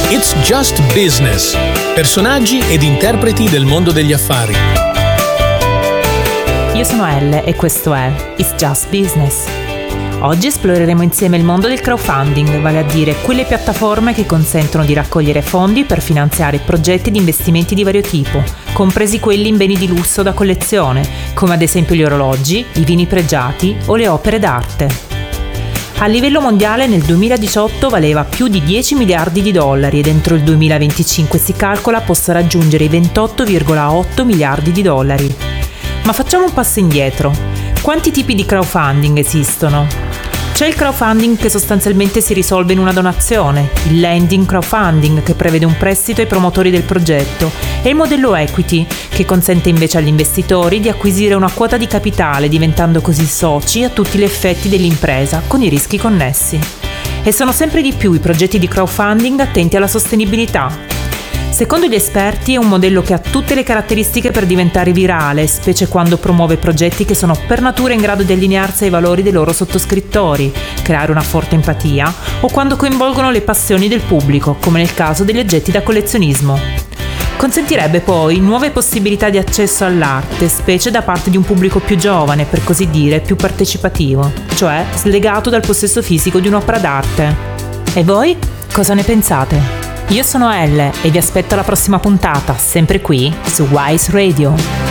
It's Just Business. Personaggi ed interpreti del mondo degli affari. Io sono Elle e questo è It's Just Business. Oggi esploreremo insieme il mondo del crowdfunding, vale a dire quelle piattaforme che consentono di raccogliere fondi per finanziare progetti di investimenti di vario tipo, compresi quelli in beni di lusso da collezione, come ad esempio gli orologi, i vini pregiati o le opere d'arte. A livello mondiale nel 2018 valeva più di 10 miliardi di dollari ed entro il 2025 si calcola possa raggiungere i 28,8 miliardi di dollari. Ma facciamo un passo indietro. Quanti tipi di crowdfunding esistono? C'è il crowdfunding che sostanzialmente si risolve in una donazione, il lending crowdfunding che prevede un prestito ai promotori del progetto e il modello equity che consente invece agli investitori di acquisire una quota di capitale diventando così soci a tutti gli effetti dell'impresa con i rischi connessi. E sono sempre di più i progetti di crowdfunding attenti alla sostenibilità. Secondo gli esperti è un modello che ha tutte le caratteristiche per diventare virale, specie quando promuove progetti che sono per natura in grado di allinearsi ai valori dei loro sottoscrittori, creare una forte empatia o quando coinvolgono le passioni del pubblico, come nel caso degli oggetti da collezionismo. Consentirebbe poi nuove possibilità di accesso all'arte, specie da parte di un pubblico più giovane, per così dire più partecipativo, cioè slegato dal possesso fisico di un'opera d'arte. E voi? Cosa ne pensate? Io sono Elle e vi aspetto alla prossima puntata, sempre qui su Wise Radio.